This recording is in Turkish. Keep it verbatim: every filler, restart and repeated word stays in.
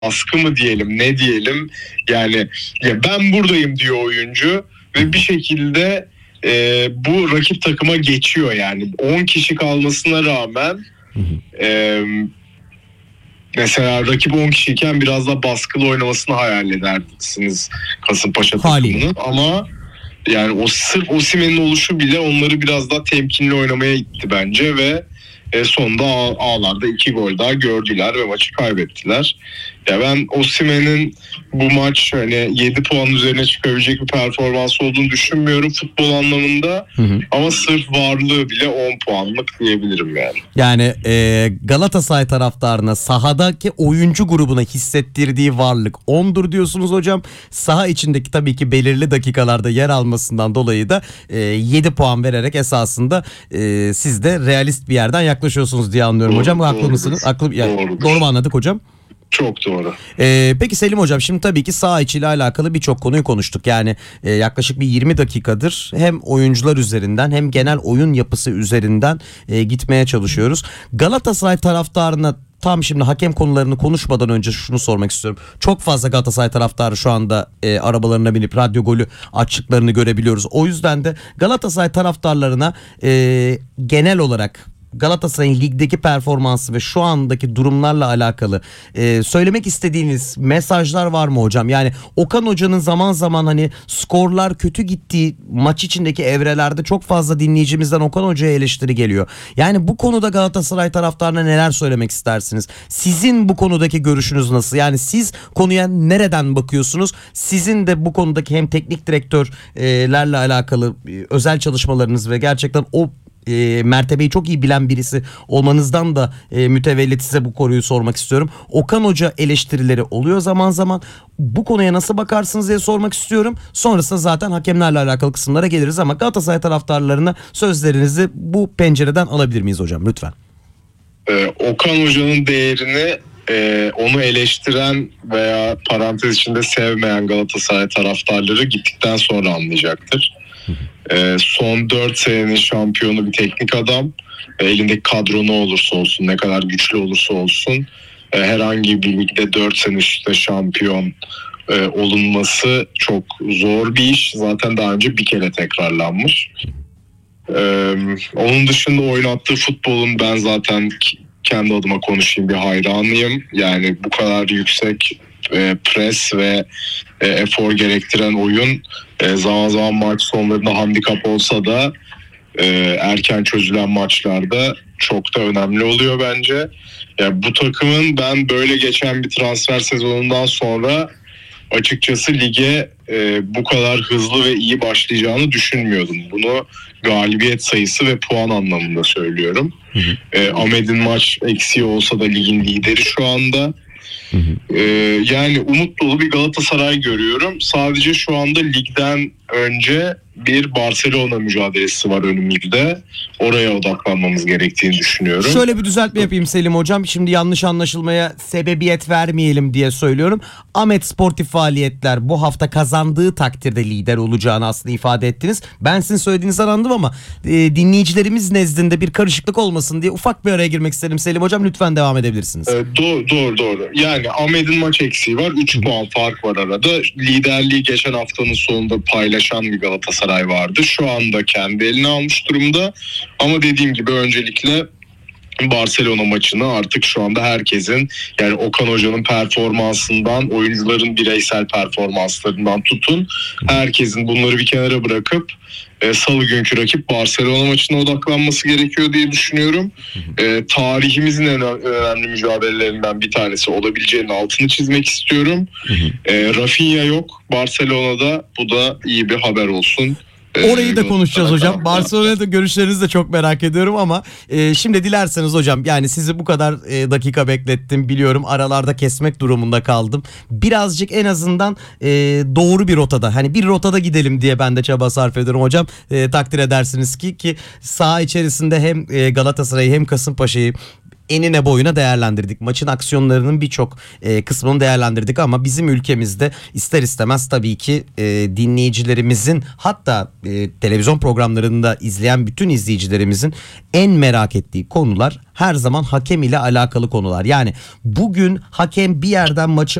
baskı mı diyelim, ne diyelim, yani ya ben buradayım diyor oyuncu ve bir şekilde e, bu rakip takıma geçiyor. Yani on kişi kalmasına rağmen e, mesela rakip on kişiyken biraz da baskılı oynamasını hayal edersiniz Kasımpaşa takımının, ama yani o sırf Osimhen'in oluşu bile onları biraz daha temkinli oynamaya itti bence ve e, sonunda ağ, ağlarda iki gol daha gördüler ve maçı kaybettiler. Ya ben Osimhen'in bu maç hani yedi puan üzerine çıkabilecek bir performans olduğunu düşünmüyorum futbol anlamında. Hı hı. Ama sırf varlığı bile on puanlık diyebilirim yani. Yani e, Galatasaray taraftarına sahadaki oyuncu grubuna hissettirdiği varlık ondur diyorsunuz hocam. Saha içindeki tabii ki belirli dakikalarda yer almasından dolayı da e, yedi puan vererek esasında e, siz de realist bir yerden yaklaşıyorsunuz diye anlıyorum doğru, hocam. Haklı doğrudur. mısınız? Haklı, yani, doğru mu anladık hocam? Çok doğru. Ee, peki Selim hocam, şimdi tabii ki saha içiyle alakalı birçok konuyu konuştuk. Yani e, yaklaşık bir yirmi dakikadır hem oyuncular üzerinden hem genel oyun yapısı üzerinden e, gitmeye çalışıyoruz. Galatasaray taraftarına tam şimdi hakem konularını konuşmadan önce şunu sormak istiyorum. Çok fazla Galatasaray taraftarı şu anda e, arabalarına binip radyo golü açtıklarını görebiliyoruz. O yüzden de Galatasaray taraftarlarına e, genel olarak Galatasaray'ın ligdeki performansı ve şu andaki durumlarla alakalı e, söylemek istediğiniz mesajlar var mı hocam? Yani Okan Hoca'nın zaman zaman hani skorlar kötü gittiği maç içindeki evrelerde çok fazla dinleyicimizden Okan Hoca'ya eleştiri geliyor. Yani bu konuda Galatasaray taraftarına neler söylemek istersiniz? Sizin bu konudaki görüşünüz nasıl? Yani siz konuya nereden bakıyorsunuz? Sizin de bu konudaki hem teknik direktörlerle alakalı özel çalışmalarınız ve gerçekten o E, mertebeyi çok iyi bilen birisi olmanızdan da e, mütevellit size bu konuyu sormak istiyorum. Okan Hoca eleştirileri oluyor zaman zaman. Bu konuya nasıl bakarsınız diye sormak istiyorum. Sonrasında zaten hakemlerle alakalı kısımlara geliriz ama Galatasaray taraftarlarına sözlerinizi bu pencereden alabilir miyiz hocam lütfen? Ee, Okan Hoca'nın değerini e, onu eleştiren veya parantez içinde sevmeyen Galatasaray taraftarları gittikten sonra anlayacaktır. Ee, son dört senenin şampiyonu bir teknik adam. Ee, elindeki kadro ne olursa olsun, ne kadar güçlü olursa olsun, e, herhangi bir ligde dört sene üstte şampiyon e, olunması çok zor bir iş. Zaten daha önce bir kere tekrarlanmış. Ee, onun dışında oynattığı futbolun ben zaten kendi adıma konuşayım bir hayranıyım. Yani bu kadar yüksek e, pres ve e, efor gerektiren oyun e, zaman zaman maç sonlarında handikap olsa da e, erken çözülen maçlarda çok da önemli oluyor bence. Yani bu takımın ben böyle geçen bir transfer sezonundan sonra açıkçası lige e, bu kadar hızlı ve iyi başlayacağını düşünmüyordum. Bunu galibiyet sayısı ve puan anlamında söylüyorum. Hı hı. E, Ahmet'in maç eksiği olsa da ligin lideri şu anda. Hı hı. Ee, yani umut dolu bir Galatasaray görüyorum. Sadece şu anda ligden önce bir Barcelona mücadelesi var önümüzde. Oraya odaklanmamız gerektiğini düşünüyorum. Şöyle bir düzeltme yapayım Selim hocam. Şimdi yanlış anlaşılmaya sebebiyet vermeyelim diye söylüyorum. Ahmet Sportif Faaliyetler bu hafta kazandığı takdirde lider olacağını aslında ifade ettiniz. Ben sizin söylediğinizi anladım ama e, dinleyicilerimiz nezdinde bir karışıklık olmasın diye ufak bir araya girmek istedim Selim hocam. Lütfen devam edebilirsiniz. Ee, doğru doğru doğru. Yani Ahmet'in maç eksiği var. üç puan fark var arada. Liderliği geçen haftanın sonunda paylaşan bir Galatasaray vardı. Şu anda kendi eline almış durumda. Ama dediğim gibi öncelikle Barcelona maçını artık şu anda herkesin, yani Okan Hoca'nın performansından, oyuncuların bireysel performanslarından tutun, herkesin bunları bir kenara bırakıp e, salı günkü rakip Barcelona maçına odaklanması gerekiyor diye düşünüyorum. E, tarihimizin en önemli mücadelelerinden bir tanesi olabileceğinin altını çizmek istiyorum. E, Rafinha yok Barcelona'da, bu da iyi bir haber olsun. Orayı da konuşacağız hocam. Barcelona'da görüşlerinizi de çok merak ediyorum ama e, şimdi dilerseniz hocam, yani sizi bu kadar e, dakika beklettim biliyorum, aralarda kesmek durumunda kaldım. Birazcık en azından e, doğru bir rotada, hani bir rotada gidelim diye ben de çaba sarf ediyorum hocam. E, takdir edersiniz ki ki saha içerisinde hem e, Galatasaray'ı hem Kasımpaşa'yı enine boyuna değerlendirdik. Maçın aksiyonlarının birçok e, kısmını değerlendirdik ama bizim ülkemizde ister istemez tabii ki e, dinleyicilerimizin, hatta e, televizyon programlarında izleyen bütün izleyicilerimizin en merak ettiği konular her zaman hakem ile alakalı konular. Yani bugün hakem bir yerden maçı